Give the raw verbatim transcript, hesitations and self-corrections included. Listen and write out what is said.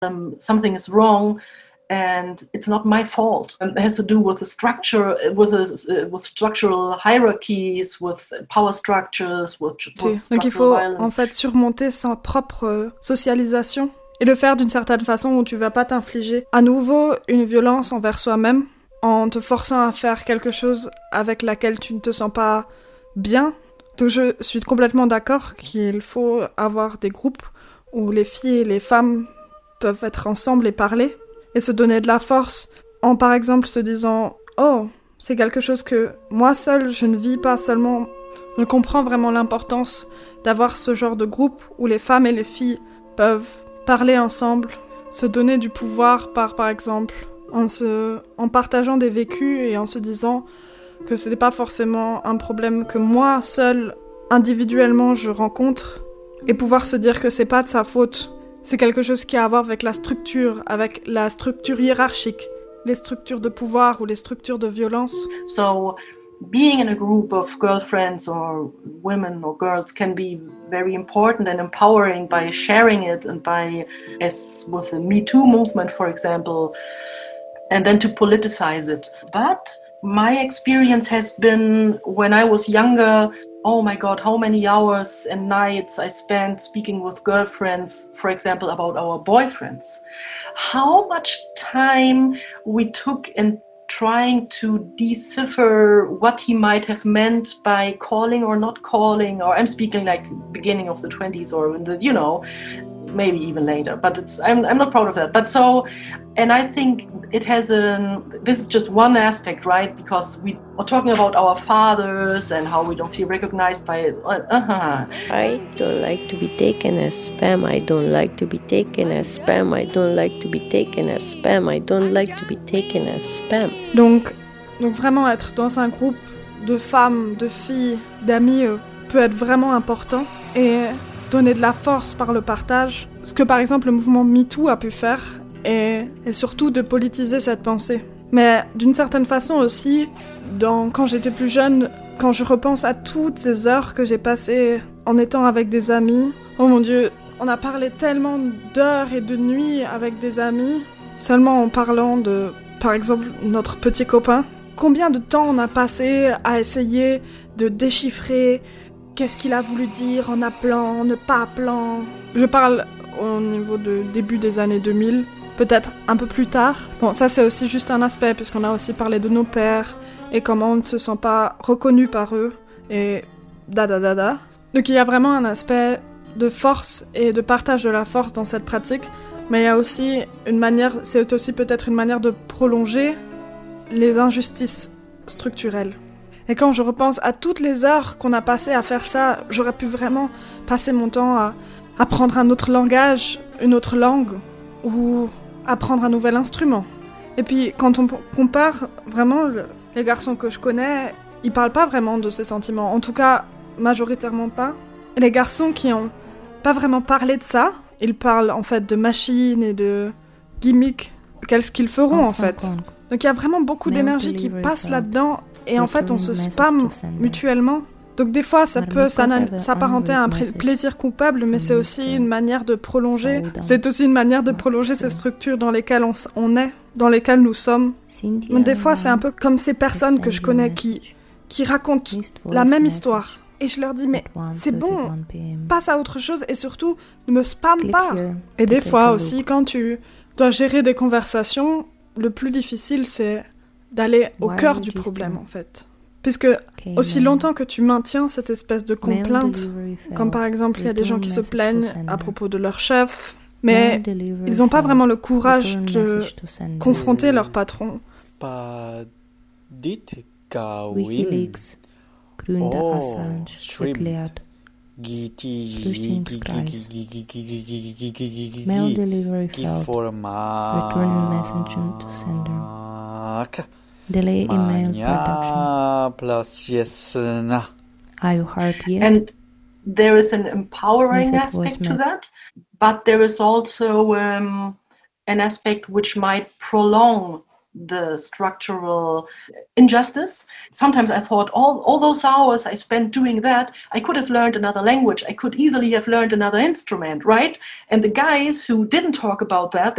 um, something is wrong and it's not my fault. Um, it has to do with the structure, with the, uh, with structural hierarchies, with power structures, with, with structural Donc il faut violence. en fait surmonter sa propre socialisation et le faire d'une certaine façon où tu vas pas t'infliger à nouveau une violence envers soi-même en te forçant à faire quelque chose avec laquelle tu ne te sens pas bien. Donc je suis complètement d'accord qu'il faut avoir des groupes où les filles et les femmes peuvent être ensemble et parler et se donner de la force en par exemple se disant « Oh, c'est quelque chose que moi seule je ne vis pas seulement ». Je comprends vraiment l'importance d'avoir ce genre de groupe où les femmes et les filles peuvent parler ensemble, se donner du pouvoir par par exemple en, se, en partageant des vécus et en se disant que ce n'est pas forcément un problème que moi seule individuellement je rencontre et pouvoir se dire que c'est pas de sa faute. C'est quelque chose qui a à voir avec la structure, avec la structure hiérarchique, les structures de pouvoir ou les structures de violence. So, being in a group of girlfriends or women or girls can be very important and empowering by sharing it and by, as with the Me Too movement, for example, and then to politicize it. But my experience has been when I was younger, oh my God, how many hours and nights I spent speaking with girlfriends, for example, about our boyfriends. How much time we took in trying to decipher what he might have meant by calling or not calling, or I'm speaking like beginning of the twenties or in the, you know, maybe even later, but it's I'm I'm not proud of that. But so, and I think it has a, this is just one aspect, right? Because we are talking about our fathers and how we don't feel recognized by, uh-huh. I don't like to be taken as spam, I don't like to be taken as spam, I don't like to be taken as spam, I don't like to be taken as spam. Donc, donc vraiment être dans un groupe de femmes, de filles, d'amis euh, peut être vraiment important et donner de la force par le partage, ce que par exemple le mouvement MeToo a pu faire, et, et surtout de politiser cette pensée. Mais d'une certaine façon aussi, dans, quand j'étais plus jeune, quand je repense à toutes ces heures que j'ai passées en étant avec des amis, oh mon Dieu, on a parlé tellement d'heures et de nuits avec des amis, seulement en parlant de, par exemple, notre petit copain. Combien de temps on a passé à essayer de déchiffrer qu'est-ce qu'il a voulu dire en appelant, en ne pas appelant. Je parle au niveau de début des années deux mille, peut-être un peu plus tard. Bon, ça c'est aussi juste un aspect, puisqu'on a aussi parlé de nos pères et comment on ne se sent pas reconnu par eux, et da da da da. Donc il y a vraiment un aspect de force et de partage de la force dans cette pratique, mais il y a aussi une manière, c'est aussi peut-être une manière de prolonger les injustices structurelles. Et quand je repense à toutes les heures qu'on a passées à faire ça, j'aurais pu vraiment passer mon temps à apprendre un autre langage, une autre langue, ou apprendre un nouvel instrument. Et puis, quand on compare, vraiment, le, les garçons que je connais, ils parlent pas vraiment de ces sentiments. En tout cas, majoritairement pas. Et les garçons qui ont pas vraiment parlé de ça, ils parlent en fait de machines et de gimmicks. Qu'est-ce qu'ils feront en fait ? Donc il y a vraiment beaucoup d'énergie qui passe là-dedans. Et en fait, on se spamme mutuellement. Donc des fois, ça peut s'apparenter à un plaisir coupable, mais c'est aussi une manière de prolonger. C'est aussi une manière de prolonger ces structures dans lesquelles on, on est, dans lesquelles nous sommes. Mais des fois, c'est un peu comme ces personnes que je connais qui, qui racontent la même histoire. Et je leur dis, mais c'est bon, passe à autre chose et surtout, ne me spamme pas. Et des fois aussi, quand tu dois gérer des conversations, le plus difficile, c'est d'aller au cœur du problème, en fait. Puisque aussi longtemps que tu maintiens cette espèce de complainte, comme par exemple, il y a des gens qui se plaignent à propos de leur chef, mais ils n'ont pas vraiment le courage de confronter leur patron. Wikileaks gründe Assange erklärt. Flüchtlingskreis. Mail delivery failed. Returning message to sender. Delay email production. Are you hard yet? And there is an empowering aspect to that, but there is also um, an aspect which might prolong the structural injustice. Sometimes I thought all, all those hours I spent doing that, I could have learned another language. I could easily have learned another instrument, right? And the guys who didn't talk about that,